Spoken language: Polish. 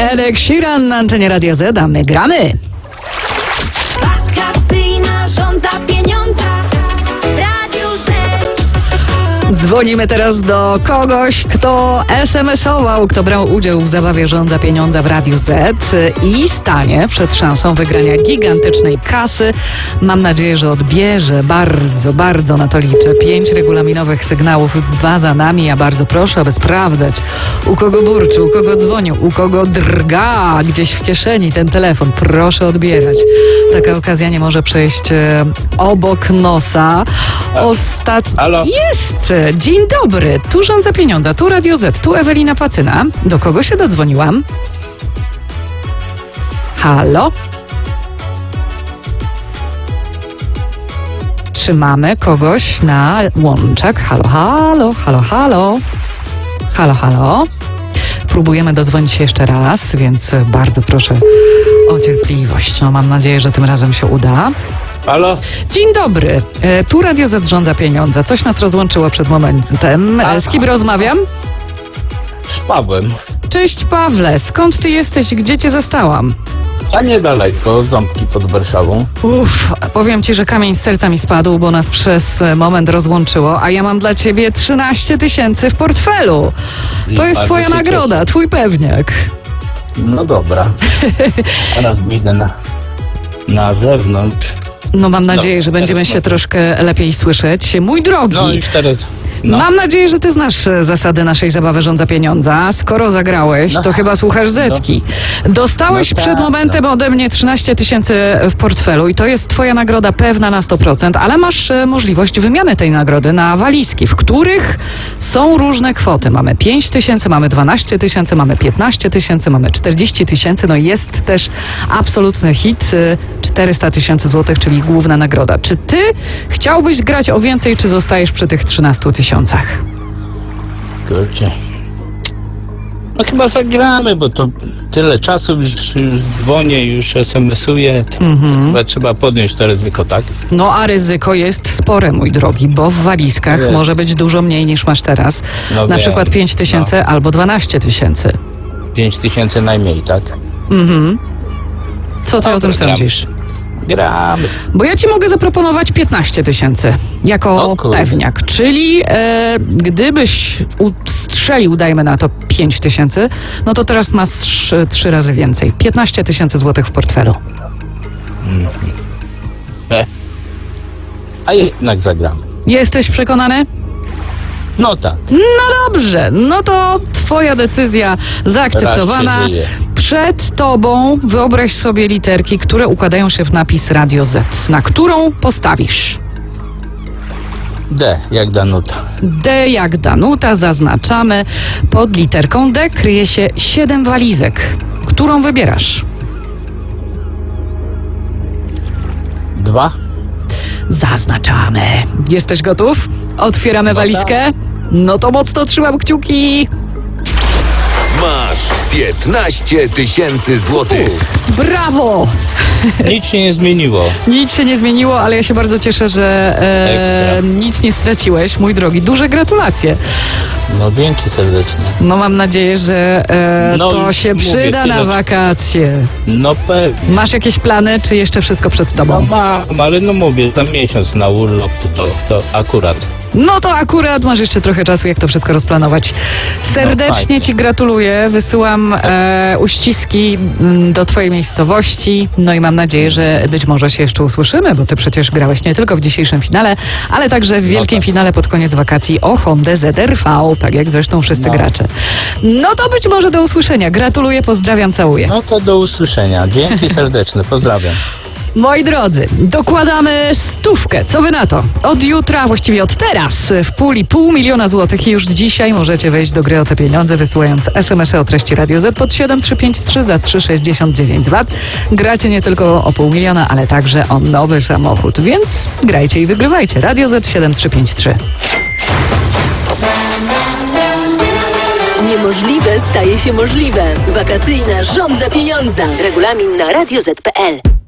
Ed Sheeran na antenie Radia Z, a my gramy. Wakacyjna żądza pieniądza w Radiu Z. Dzwonimy teraz do kogoś, kto SMS-ował, kto brał udział w zabawie Żądza Pieniądza w Radiu Z i stanie przed szansą wygrania gigantycznej kasy. Mam nadzieję, że odbierze. Bardzo, bardzo na to liczę. 5 regulaminowych sygnałów, 2 za nami. Ja bardzo proszę, aby sprawdzać, u kogo burczy, u kogo dzwonił, u kogo drga gdzieś w kieszeni ten telefon. Proszę odbierać. Taka okazja nie może przejść obok nosa. Halo? Jest! Dzień dobry, tu Żądza Pieniądza, tu Radio Z, tu Ewelina Pacyna. Do kogo się dodzwoniłam? Halo? Trzymamy kogoś na łączach. Halo, halo, halo, halo. Halo, halo. Próbujemy dodzwonić się jeszcze raz, więc bardzo proszę o cierpliwość. No, mam nadzieję, że tym razem się uda. Halo? Dzień dobry, tu Radio Z Żądza Pieniądza. Coś nas rozłączyło przed momentem. Z kim rozmawiam? Z Pawłem. Cześć Pawle, skąd ty jesteś? Gdzie cię zastałam? A niedaleko, Ząbki pod Warszawą. Powiem ci, że kamień z serca mi spadł, bo nas przez moment rozłączyło, a ja mam dla ciebie 13 000 w portfelu. To jest twoja nagroda, twój pewniak. No dobra. Teraz wyjdę na zewnątrz. No mam nadzieję, że będziemy teraz się troszkę lepiej słyszeć. Mój drogi. No już teraz... No. Mam nadzieję, że ty znasz zasady naszej zabawy Żądza Pieniądza. Skoro zagrałeś, to chyba słuchasz Zetki. Dostałeś przed momentem ode mnie 13 000 w portfelu i to jest twoja nagroda pewna na 100%, ale masz możliwość wymiany tej nagrody na walizki, w których są różne kwoty. Mamy 5 000, mamy 12 000, mamy 15 000, mamy 40 000, no i jest też absolutny hit 400 000 złotych, czyli główna nagroda. Czy ty chciałbyś grać o więcej, czy zostajesz przy tych 13 000? Kurczę. No chyba zagramy, bo to tyle czasu już dzwonię, już SMS-uję. Chyba trzeba podjąć to ryzyko, tak? No a ryzyko jest spore, mój drogi, bo w walizkach Jest. może być dużo mniej niż masz teraz. No Na wiem. przykład 5 000 albo 12 000. 5 000 najmniej, tak? Co ty o tym Dobra, sądzisz? Gramy. Bo ja ci mogę zaproponować 15 000 jako O kurde. pewniak, czyli gdybyś strzelił, dajmy na to 5 000, no to teraz masz 3 razy więcej. 15 000 złotych w portfelu. A jednak zagramy. Jesteś przekonany? No tak. No dobrze, no to twoja decyzja zaakceptowana. Raz się żyje. Przed tobą wyobraź sobie literki, które układają się w napis Radio Z. Na którą postawisz? D, jak Danuta. D jak Danuta, zaznaczamy. Pod literką D kryje się 7 walizek. Którą wybierasz? 2. Zaznaczamy. Jesteś gotów? Otwieramy walizkę? No to mocno trzymam kciuki. Masz 15 000 złotych. Brawo! Nic się nie zmieniło. Nic się nie zmieniło, ale ja się bardzo cieszę, że Ekstra. nic nie straciłeś, mój drogi. Duże gratulacje. No dzięki serdecznie. No mam nadzieję, że No to już się mówię, przyda na tyle- wakacje. No pewnie. Masz jakieś plany, czy jeszcze wszystko przed No tobą? mam, ale no mówię, tam miesiąc na urlop, to akurat. No to akurat masz jeszcze trochę czasu, jak to wszystko rozplanować. Serdecznie fajnie. ci gratuluję. Wysyłam uściski do twojej miejscowości. No i mam nadzieję, że być może się jeszcze usłyszymy, bo ty przecież grałeś nie tylko w dzisiejszym finale, ale także w wielkim tak. finale pod koniec wakacji o Hondę ZR-V, tak jak zresztą wszyscy gracze. No to być może do usłyszenia. Gratuluję, pozdrawiam, całuję. No to do usłyszenia. Dzięki serdeczne, pozdrawiam. Moi drodzy, dokładamy 100. Co wy na to? Od jutra, właściwie od teraz, w puli 500 000 złotych i już dzisiaj możecie wejść do gry o te pieniądze, wysyłając SMS-y o treści Radio Z pod 7353 za 3,69 VAT. Gracie nie tylko o 500 000, ale także o nowy samochód, więc grajcie i wygrywajcie. Radio Z 7353. Niemożliwe staje się możliwe. Wakacyjna żądza pieniądza. Regulamin na radioz.pl.